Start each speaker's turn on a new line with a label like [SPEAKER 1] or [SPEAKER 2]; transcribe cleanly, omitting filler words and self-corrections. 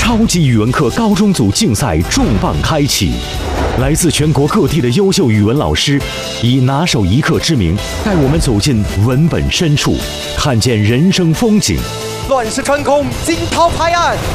[SPEAKER 1] 超级语文课高中组竞赛重磅开启，来自全国各地的优秀语文老师，以拿手一课之名，带我们走进文本深处，看见人生风景。
[SPEAKER 2] 乱世穿空，惊涛拍岸，